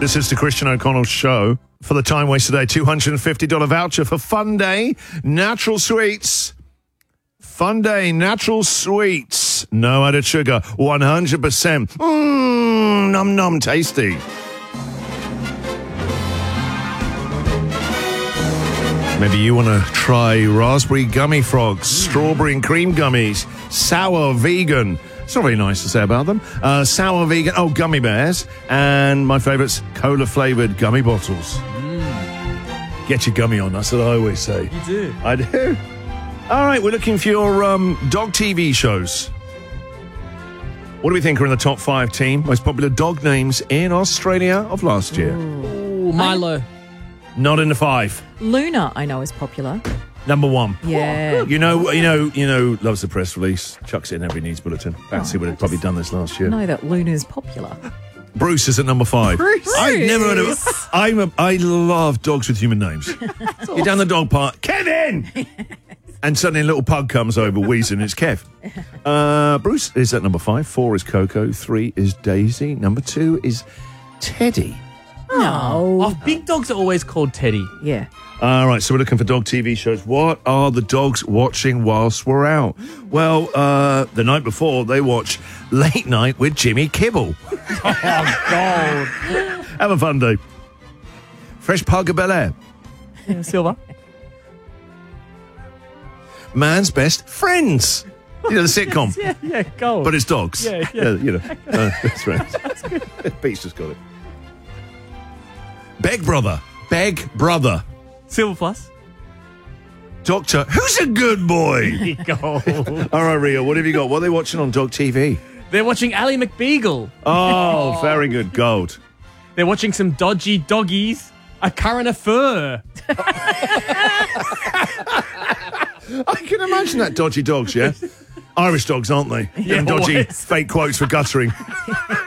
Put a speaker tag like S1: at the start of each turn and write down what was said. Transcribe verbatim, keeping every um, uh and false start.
S1: This is the Christian O'Connell Show. For the time waste today, two hundred fifty dollars voucher for Fun Day Natural Sweets. Fun Day Natural Sweets. No added sugar. one hundred percent. Mmm, num num tasty. Maybe you want to try raspberry gummy frogs, strawberry and cream gummies, sour vegan. It's not very nice to say about them. Uh, sour vegan, oh, gummy bears. And my favourites, cola-flavoured gummy bottles. Mm. Get your gummy on, that's what I always say.
S2: You do?
S1: I do. All right, we're looking for your um, dog T V shows. What do we think are in the top five team most popular dog names in Australia of last year?
S2: Ooh, Milo.
S1: Not in the five.
S3: Luna, I know, is popular.
S1: Number one.
S3: Yeah.
S1: You know, you know, you know, loves the press release, chucks it in every news bulletin. Fancy would have probably done this last year.
S3: I know that Luna's popular.
S1: Bruce is at number five.
S3: Bruce.
S1: I've never heard of. I'm a, I love dogs with human names. You're down the dog park, Kevin, and suddenly a little pug comes over wheezing. It's Kev. Uh, Bruce is at number five. Four is Coco. Three is Daisy. Number two is Teddy.
S3: No.
S2: Oh, big dogs are always called Teddy.
S3: Yeah.
S1: All right, so we're looking for dog T V shows. What are the dogs watching whilst we're out? Well, uh, the night before, they watch Late Night with Jimmy Kibble.
S2: Oh, God.
S1: Have a fun day. Fresh Pug of Bel-Air.
S2: Yeah, Silver.
S1: Man's Best Friends. You know, the sitcom.
S2: Yeah, yeah, gold.
S1: But it's dogs.
S2: Yeah, yeah.
S1: you know, uh, best friends. That's good. Pete's just got it. Beg Brother. Beg Brother.
S2: Silver Plus.
S1: Doctor, who's a good boy?
S2: Gold.
S1: All right, Rio, what have you got? What are they watching on Dog T V?
S2: They're watching Ally McBeagle.
S1: Oh, very good. Gold.
S2: They're watching some dodgy doggies. A current affair.
S1: I can imagine that. Dodgy dogs, yeah? Irish dogs, aren't they?
S2: Yeah,
S1: Them dodgy
S2: always.
S1: fake quotes for guttering.